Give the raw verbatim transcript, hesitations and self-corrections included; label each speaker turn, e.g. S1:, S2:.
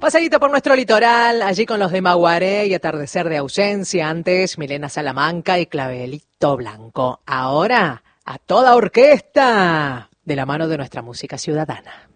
S1: Pasadito por nuestro litoral, allí con los de Maguaré y Atardecer de Ausencia. Antes, Milena Salamanca y Clavelito Blanco. Ahora, a toda orquesta, de la mano de nuestra música ciudadana.